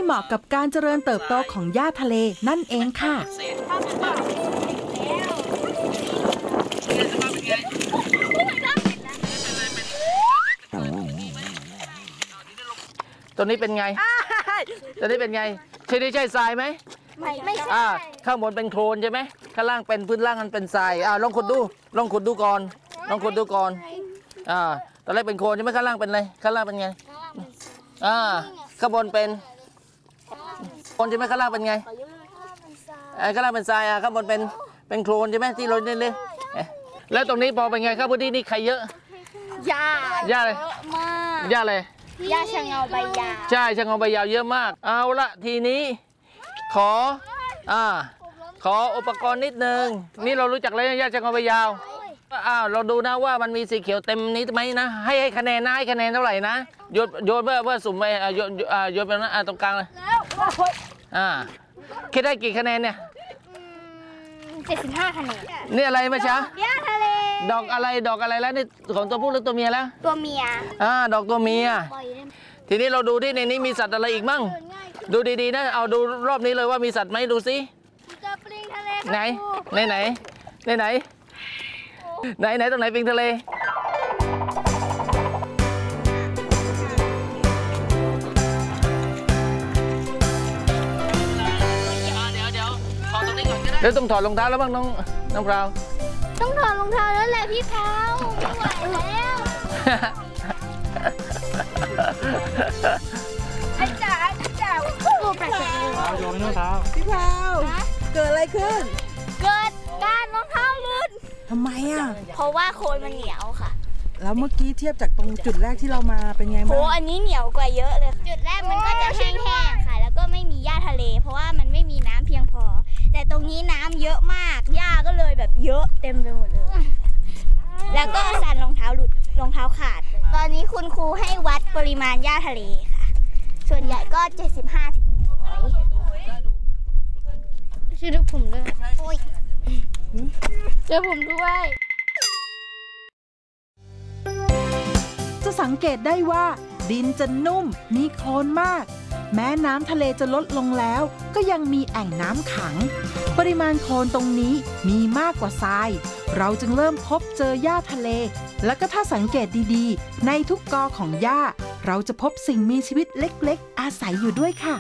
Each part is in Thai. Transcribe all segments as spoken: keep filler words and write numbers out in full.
เหมาะกับการเจริญเติบโตของหญ้าทะเลนั่นเองค่ะตัวนี้เป็นไงตัวนี้เป็นไงใช่ได้ใช่ทรายไหมไม่ไม่ใช่อ่าข้างบนเป็นโคลนใช่ไหมข้างล่างเป็นพื้นล่างมันเป็นทรายอ่าลองขุดดูลองขุดดูก่อนลองขุดดูก่อนอ่าตอนแรกเป็นโคลนใช่ไหมข้างล่างเป็นอะไรข้างล่างเป็นไงอ่าข้างบนเป็นโคลนใช่ไหมข้างล่างเป็นไงไอ้ข้างล่างเป็นทรายอ่ะข้างบนเป็นเป็นโคลนใช่ไหมที่เราเล่นๆแล้วตรงนี้พอเป็นไงครับพื้นที่นี่ใครเยอะหญ้าหญ้าเลยมากหญ้าเลยหญ้าชะเงาใบยาวใช่ชะเงาใบยาวเยอะมากเอาละทีนี้ขออ่าขออุปกรณ์นิดนึงนี่เรารู้จักเลยหญ้าชะเงาใบยาวอ้าวเราดูนะว่ามันมีสีเขียวเต็มนี้ไหมนะให้ให้คะแนนนะให้คะแนนเท่าไหร่นะโยนโยนเพื่อเพื่อสุ่มไปโยนโยนไปนะตรงกลางเลยอ่าคิดได้กี่คะแนนเนี่ยเจ็ดสิบห้าคะแนนนี่อะไรมาช้าหญ้าทะเลดอกอะไรดอกอะไรแล้วนี่ของตัวผู้หรือตัวเมียแล้วตัวเมียอ่าดอกตัวเมียทีนี้เราดูที่ในนี้มีสัตว์อะไรอีกมั่งดูดีๆนะเอาดูรอบนี้เลยว่ามีสัตว์ไหมดูสิไหนไหนไหนไหนไหนไหนไหนตรงไหนปิงทะเลเดี๋ยวต้องถอดรองเท้าแล้วบ้างน้องน้องพราวต้องถอดรองเท้าแล้วแหละพี่พราวไม่ไหวแล้วไอ้จ๋าไอ้จ๋าตัวแปลกๆโยนรองเท้าพี่พราวเกิดอะไรขึ้นเกิดการรองเท้าลื่นทำไมอ่ะเพราะว่าโคลนมันเหนียวค่ะแล้วเมื่อกี้เทียบจากตรงจุดแรกที่เรามาเป็นไงบ้างโหอันนี้เหนียวกว่าเยอะเลยจุดแรกมันก็จะแห้งๆค่ะแล้วก็ไม่มีหญ้าทะเลเพราะว่ามันไม่มีน้ำเพียงพอแต่ตรงนี้น้ำเยอะมากหญ้าก็เลยแบบเยอะเต็มไปหมดเลยแล้วก็สั่นรองเท้าหลุดรองเท้าขาดตอนนี้คุณครูให้วัดปริมาณหญ้าทะเลค่ะส่วนใหญ่ก็เจ็ดสิบห้าถึงหนึ่งร้อยช่วยดูผมด้วยช่วยผมด้วยจะสังเกตได้ว่าดินจะนุ่มมีโคลนมากแม้น้ำทะเลจะลดลงแล้วก็ยังมีแอ่งน้ำขังปริมาณโคลนตรงนี้มีมากกว่าทรายเราจึงเริ่มพบเจอหญ้าทะเลแล้วก็ถ้าสังเกตดีๆในทุกกอของหญ้าเราจะพบสิ่งมีชีวิตเล็กๆอาศัยอยู่ด้วยค่ะ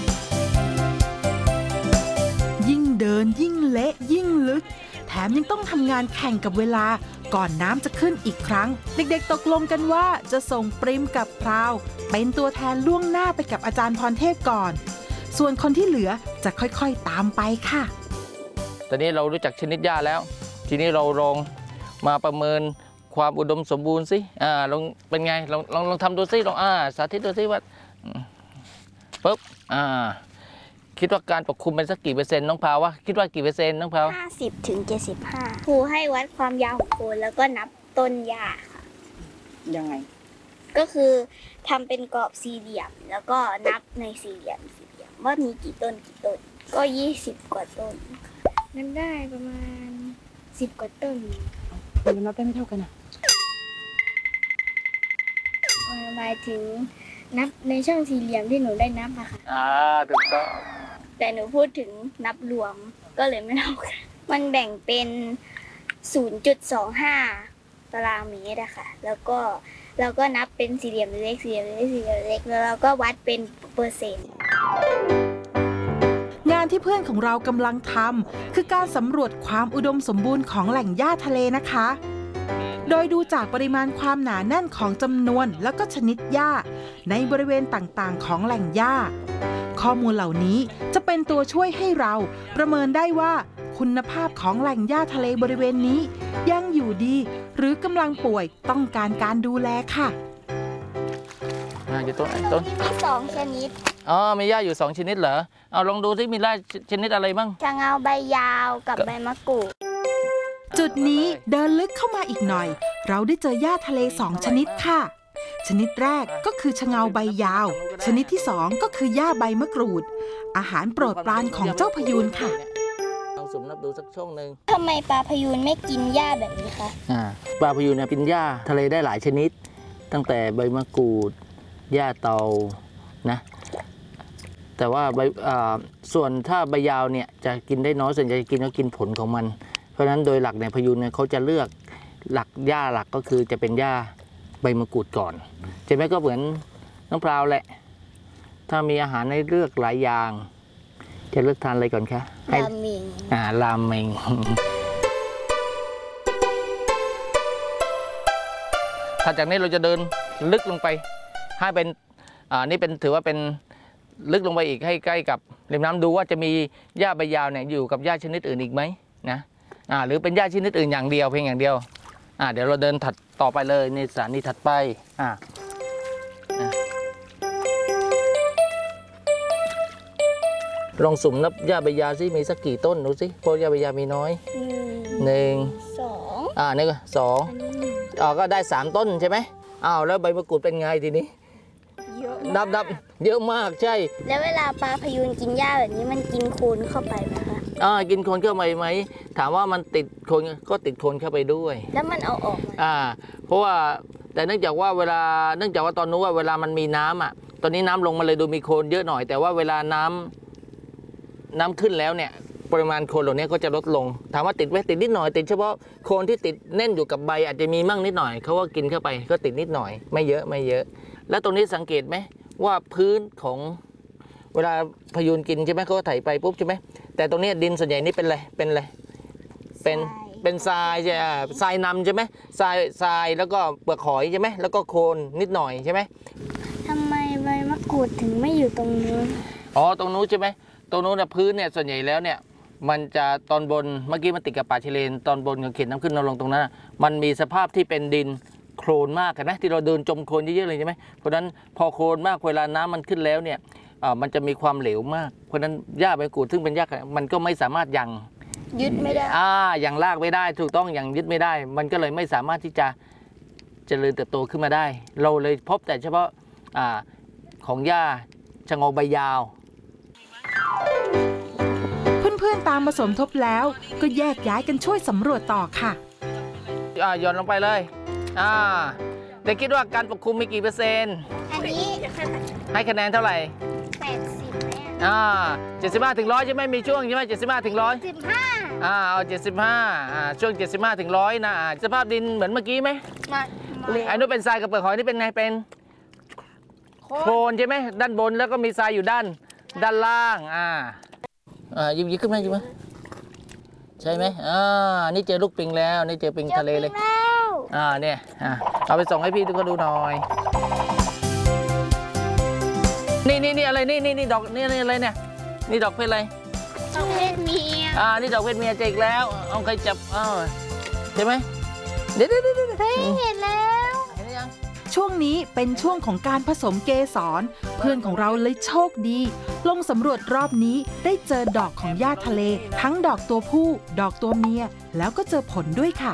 ยิ่งเดินยิ่งเละยิ่งลึกแถมยังต้องทำงานแข่งกับเวลาก่อนน้ำจะขึ้นอีกครั้งเด็กๆตกลงกันว่าจะส่งปริมกับพราวเป็นตัวแทนล่วงหน้าไปกับอาจารย์พรเทพก่อนส่วนคนที่เหลือจะค่อยๆตามไปค่ะตอนนี้เรารู้จักชนิดหญ้าแล้วทีนี้เราลองมาประเมินความอุดมสมบูรณ์สิอ่าลองเป็นไงลองลองลองทำดูสิลองอ่าสาธิตดูสิว่าปุ๊บอ่าคิดว่าการปกคลุมเป็นสักกี่เปอร์เซ็นต์น้องพาวะคิดว่ากี่เปอร์เซ็นต์น้องพาวห้าสิบถึงเจ็ดสิบห้าครูให้วัดความยาวของโคนแล้วก็นับต้นหญ้าค่ะยังไงก็คือทำเป็นกรอบสี่เหลี่ยมแล้วก็นับในสี่เหลี่ยมสี่เหลี่ยมว่ามีกี่ต้นกี่ต้นก็ยี่สิบกว่าต้นนั่นได้ประมาณสิบกว่าต้นมันนับได้ไม่เท่ากันอ่ะหมายถึงนับในช่องสี่เหลี่ยมที่หนูได้นับอะค่ะอ่าถูกต้องแต่หนูพูดถึงนับรวมก็เลยไม่เท่ากันมันแบ่งเป็น ศูนย์จุดสองห้า ตารางเมตรอะค่ะแล้วก็เราก็นับเป็นสี่เหลี่ยมเล็กสี่เหลี่ยมเล็กสี่เหลี่ยมเล็กแล้วเราก็วัดเป็นเปอร์เซ็นต์งานที่เพื่อนของเรากำลังทำคือการสำรวจความอุดมสมบูรณ์ของแหล่งหญ้าทะเลนะคะโดยดูจากปริมาณความหนาแน่นของจำนวนแล้วก็ชนิดหญ้าในบริเวณต่างๆของแหล่งหญ้าข้อมูลเหล่านี้จะเป็นตัวช่วยให้เราประเมินได้ว่าคุณภาพของแหล่งหญ้าทะเลบริเวณนี้ยังอยู่ดีหรือกำลังป่วยต้องการการดูแลค่ะอ่าอยู่ต้นต้นมีสองชนิดอ๋อมีหญ้าอยู่สองชนิดเหรอเอาลองดูที่มีหญ้าชนิดอะไรบ้างชะเงาใบยาวกับใบมะกรูดจุดนี้เดินลึกเข้ามาอีกหน่อยเราได้เจอหญ้าทะเลสองชนิดค่ะชนิดแรกก็คือชะเงาใบยาวชนิดที่สองก็คือหญ้าใบมะกรูดอาหารโปรดปรานของเจ้าพยูนค่ะลองสุ่มนับดูสักช่วงหนึ่งทำไมปลาพยูนไม่กินหญ้าแบบนี้คะอ่าปลาพยูนเนี่ยกินหญ้าทะเลได้หลายชนิดตั้งแต่ใบมะกรูดหญ้าเตานะแต่ว่าใบอ่าส่วนถ้าใบยาวเนี่ยจะกินได้น้อยส่วนใหญ่จะกินก็กินผลของมัน เพราะฉะนั้นโดยหลักเนี่ยพยูนเนี่ยเขาจะเลือกหลักหญ้าหลักก็คือจะเป็นหญ้าใบมะกรูดก่อนใช่ไหมก็เหมือนน้องพราวแหละถ้ามีอาหารให้เลือกหลายอย่างจะเลือกทานอะไรก่อนคะให้ราเมงอ่าราเมง ถัดจากนี้เราจะเดินลึกลงไปให้เป็นอ่านี่เป็นถือว่าเป็นลึกลงไปอีกให้ใกล้กับริมน้ำดูว่าจะมีหญ้าใบยาวเนี่ยอยู่กับหญ้าชนิดอื่นอีกไหมนะอ่าหรือเป็นหญ้าชนิดอื่นอย่างเดียวเพียงอย่างเดียวอ่าเดี๋ยวเราเดินถัดต่อไปเลยในสถานีถัดไปอ่าลองสุ่มนับหญ้าใบยาวซิมีสักกี่ต้นดูสิเพราะหญ้าใบยาวมีน้อยหนึ่งหนึ่งสองอ่านี่ก็สอง อ๋อก็ได้สามต้นใช่ไหมอ้าวแล้วใบมะกรูดเป็นไงทีนี้เยอะนับนับเยอะมากใช่แล้วเวลาปลาพยูนกินหญ้าแบบนี้มันกินโคลนเข้าไปไหมคะอ่ากินโคลนเข้าไปไหมถามว่ามันติดโคลนก็ติดโคลนเข้าไปด้วยแล้วมันเอาออกมาอ่าเพราะว่าแต่เนื่องจากว่าเวลาเนื่องจากว่าตอนนู้นว่าเวลามันมีน้ำอ่ะตอนนี้น้ำลงมาเลยดูมีโคลนเยอะหน่อย แต่ว่าเวลาน้ำน้ำขึ้นแล้วเนี่ยปริมาณโคลนเหล่านี้ก็จะลดลงถามว่าติดไหมติดนิดหน่อยติดเฉพาะโคลนที่ติดแน่นอยู่กับใบอาจจะมีมั่งนิดหน่อยเขาก็กินเข้าไปก็ติดนิดหน่อยไม่เยอะไม่เยอะ แล้วตรงนี้สังเกตไหมว่าพื้นของเวลาพยูนกินใช่ไหมเขาก็ไถไปปุ๊บใช่ไหมแต่ตรงนี้ดินส่วนใหญ่นี่เป็นอะไรเป็นอะไรเป็นเป็นทรายใช่ไหมทรายนำใช่ไหมทรายทรายแล้วก็เปลือกหอยใช่ไหมแล้วก็โคลนนิดหน่อยใช่ไหมทำไมใบมะกรูดถึงไม่อยู่ตรงนู้นอ๋อตรงนู้นใช่ไหมตรงนู้นนะพื้นเนี่ยส่วนใหญ่แล้วเนี่ยมันจะตอนบนเมื่อกี้มันติดกับป่าชายเลนตอนบนของเขตน้ำขึ้นน้ำลงตรงนั้นน่ะมันมีสภาพที่เป็นดินโคลนมากเห็นไหมที่เราเดินจมโคลนเยอะๆเลยใช่ไหมเพราะฉะนั้นพอโคลนมากเวลาน้ำมันขึ้นแล้วเนี่ยอ่ามันจะมีความเหลวมากเพราะฉะนั้นหญ้าใบมะกรูดซึ่งเป็นหญ้ามันก็ไม่สามารถยังยึดไม่ได้อ่ายังลากไม่ได้ถูกต้องยังยึดไม่ได้ มันก็เลยไม่สามารถที่จะเจริญเติบโตขึ้นมาได้ เราเลยพบแต่เฉพาะอ่าของหญ้าชะงอใบยาวเพื่อนๆตามมาสมทบแล้วก็แยกย้ายกันช่วยสำรวจต่อค่ะอ่าหย่อนลงไปเลยอ่าเด็กคิดว่าการปกคลุมมีกี่เปอร์เซ็นต์อันนี้ให้คะแนนเท่าไหร่แปดสิบแม่อ่าเจ็ดสิบห้าถึงร้อยใช่ไหมมีช่วงใช่ไหมเจ็ดสิบห้าถึงร้อยสิบห้าอ่าเอาเจ็ดสิบห้าอ่าช่วงเจ็ดสิบห้าถึงร้อยนะอ่าสภาพดินเหมือนเมื่อกี้ไหมมาไอ้นู้นเป็นทรายกับเปลือกหอยนี่เป็นไงเป็นโคลนใช่ไหมด้านบนแล้วก็มีทรายอยู่ด้านด้านล่างอ่าอ่ายิ้มยิ้มขึ้นมายิ้มมาใช่ไหมอ่านี่เจอลูกปิงแล้วนี่เจอปิงทะเลเลยแล้วอ่าเนี่ยอ่าเอาไปส่งให้พี่ทุกคนดูหน่อย นี่นี่นี่อะไรนี่นี่นี่ดอกนี่นี่อะไรเนี่ยนี่ดอกเพชรอะไรดอกเพศเมียอ่านี่ดอกเพชรเมียเจกแล้วเอาใครจับอ้าวใช่ไหมเดี๋ยวเดี๋ยวเดี๋ยวเดี๋ยวเฮ้ยเห็นแล้วเห็นหรือยังช่วงนี้เป็นช่วงของการผสมเกสรเพื่อนของเราเลยโชคดี ลงสำรวจรอบนี้ได้เจอดอกของหญ้าทะเล ทั้งดอกตัวผู้ ดอกตัวเมีย แล้วก็เจอผลด้วยค่ะ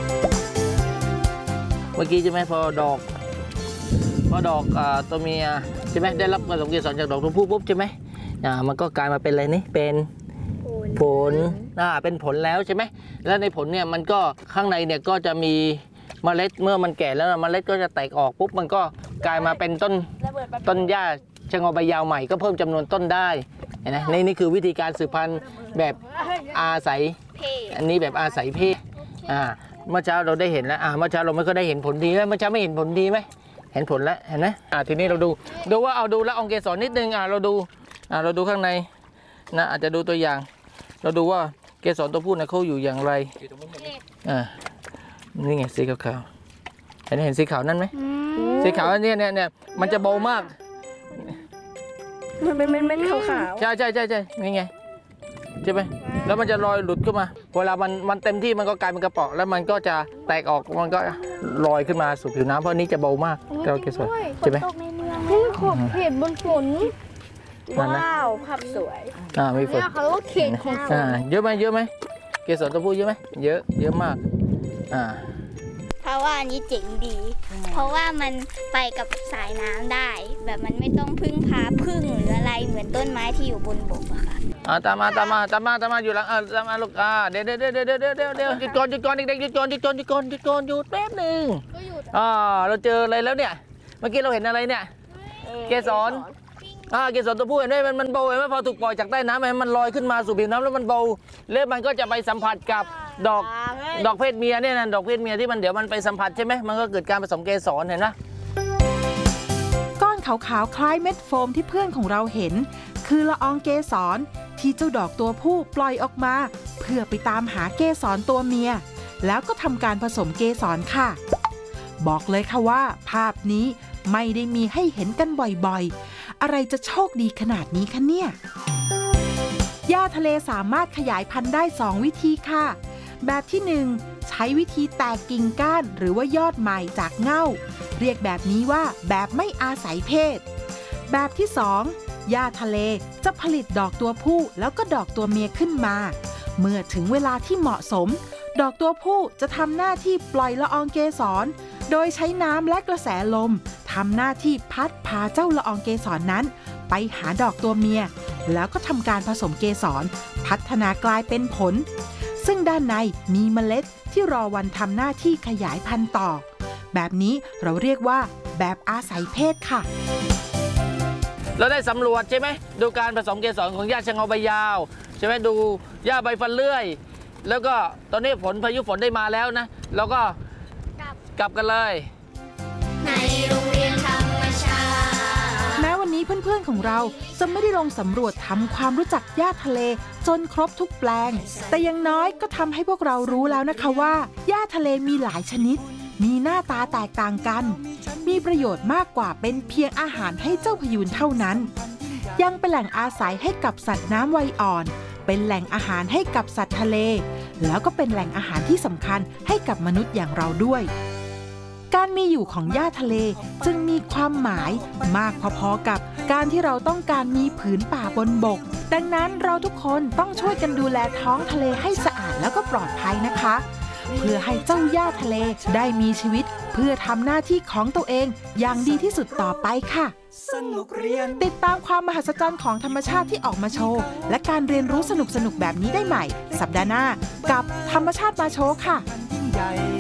เมื่อกี้ใช่ไหมพอดอกพอดอกอ่าตัวเมียใช่ไหมได้รับผสมเกสรจากดอกตัวผู้ปุ๊บใช่ไหมอ่ามันก็กลายมาเป็นอะไรนี่เป็นผลอ่าเป็นผลแล้วใช่ไหมแล้วในผลเนี่ยมันก็ข้างในเนี่ยก็จะมีเมล็ดเมื่อมันแก่แล้วเมล็ดก็จะแตกออกปุ๊บมันก็กลายมาเป็นต้นระเบิดแบบต้นหญ้าชะงอใบยาวใหม่ก็เพิ่มจำนวนต้นได้เห็นไหมนี่นี่คือวิธีการสืบพันธุ์แบบอาศัยเพศอันนี้แบบอาศัยเพศอ่าเมื่อเช้าเราได้เห็นแล้วอ่าเมื่อเช้าเราไม่ก็ได้เห็นผลดีแล้วเมื่อเช้าไม่เห็นผลดีไหมเห็นผลแล้วเห็นไหมอ่าทีนี้เราดูดูว่าเอาดูแล้วเอาเกสรนิดนึงอ่าเราดูอ่าเราดูข้างในนะอาจจะดูตัวอย่าง เราดูว่าเกสรตัวผู้เนี่ยเขาอยู่อย่างไรอ่านี่ไงสีขาวๆเห็นเห็นสีขาวนั่นไหมสีขาวเนี่ยเนี่ยเนี่ยมันจะเบามากมันเป็นเม็ดๆขาวใช่ใช่ใช่ใช่นี่ไงใช่ไหมแล้วมันจะลอยหลุดขึ้นมาเวลามันมันเต็มที่มันก็กลายเป็นกระเป๋อแล้วมันก็จะแตกออกมันก็ลอยขึ้นมาสู่ผิวน้ำเพราะนี้จะเบามากเราเกสรใช่ไหมตกในเมืองนี่ขบเห็ดบนฝนนั่นนะว้าวภาพสวยอ่ามีฝนเขาก็เขตของอ่าเยอะไหมเยอะไหมเกสรตัวผู้เยอะไหมเยอะเยอะมากอ่าเพราะว่าอันนี้เจ๋งดี เพราะว่ามันไปกับสายน้ำได้ แบบมันไม่ต้องพึ่งพาพึ่งหรืออะไรเหมือนต้นไม้ที่อยู่บนบกอะค่ะอ่าตามมาตามมาตามมาตามมาอยู่หลังอ่าตามมาลูกอ่าเดี๋ยวเดี๋ยวเดี๋ยวเดี๋ยวเดี๋ยวเดี๋ยวเดี๋ยวหยุดก่อนหยุดก่อนเด็กๆหยุดก่อนหยุดก่อนหยุดก่อนหยุดก่อนหยุดแป๊บหนึ่งอ่าเราเจออะไรแล้วเนี่ยเมื่อกี้เราเห็นอะไรเนี่ยเกสรอ่าเกสรตัวผู้เห็นไหมมันมันเบาเห็นไหมพอถูกปล่อยจากใต้น้ำมันลอยขึ้นมาสู่ผิวน้ำแล้วมันเบาแล้วมันก็จะไปสัมผัสกับดอกดอกเพศเมียเนี่ยนะดอกเพศเมียที่มันเดี๋ยวมันไปสัมผัสใช่ไหมมันก็เกิดการผสมเกสรเห็นไหมก้อนขาวๆคล้ายเม็ดโฟมที่เพื่อนของเราเห็นคือละอองเกสรที่เจ้าดอกตัวผู้ปล่อยออกมาเพื่อไปตามหาเกสรตัวเมียแล้วก็ทำการผสมเกสรค่ะบอกเลยค่ะว่าภาพนี้ไม่ได้มีให้เห็นกันบ่อยๆอะไรจะโชคดีขนาดนี้คะเนี่ยหญ้าทะเลสามารถขยายพันธุ์ได้สองวิธีค่ะแบบที่หนึ่งใช้วิธีแตกกิ่งก้านหรือว่ายอดใหม่จากเง่าเรียกแบบนี้ว่าแบบไม่อาศัยเพศแบบที่สองหญ้าทะเลจะผลิตดอกตัวผู้แล้วก็ดอกตัวเมียขึ้นมาเมื่อถึงเวลาที่เหมาะสมดอกตัวผู้จะทำหน้าที่ปล่อยละอองเกสรโดยใช้น้ำและกระแสลมทำหน้าที่พัดพาเจ้าละอองเกสรนั้นไปหาดอกตัวเมียแล้วก็ทำการผสมเกสรพัฒนากลายเป็นผลซึ่งด้านในมีเมล็ดที่รอวันทำหน้าที่ขยายพันธุ์ต่อแบบนี้เราเรียกว่าแบบอาศัยเพศค่ะเราได้สำรวจใช่ไหมดูการผสมเกสรของหญ้าชะเงาใบยาวใช่ไหมดูหญ้าใบฟันเลื่อยแล้วก็ตอนนี้ฝนพายุฝนได้มาแล้วนะเราก็กลับกลับกันเลยในโรงเรียนธรรมชาติแม้วันนี้เพื่อนๆของเราจะไม่ได้ลงสำรวจทำความรู้จักหญ้าทะเลจนครบทุกแปลงแต่อย่างน้อยก็ทำให้พวกเรารู้แล้วนะคะว่าหญ้าทะเลมีหลายชนิดมีหน้าตาแตกต่างกันมีประโยชน์มากกว่าเป็นเพียงอาหารให้เจ้าพยูนเท่านั้นยังเป็นแหล่งอาศัยให้กับสัตว์น้ำวัยอ่อนเป็นแหล่งอาหารให้กับสัตว์ทะเลแล้วก็เป็นแหล่งอาหารที่สำคัญให้กับมนุษย์อย่างเราด้วยการมีอยู่ของหญ้าทะเลจึงมีความหมายมากพอๆกับการที่เราต้องการมีผืนป่าบนบกดังนั้นเราทุกคนต้องช่วยกันดูแลท้องทะเลให้สะอาดแล้วก็ปลอดภัยนะคะเพื่อให้เจ้าหญ้าทะเลได้มีชีวิตเพื่อทำหน้าที่ของตัวเองอย่างดีที่สุดต่อไปค่ะติดตามความมหัศจรรย์ของธรรมชาติที่ออกมาโชว์และการเรียนรู้สนุกๆแบบนี้ได้ใหม่สัปดาห์หน้ากับธรรมชาติมาโชว์ค่ะ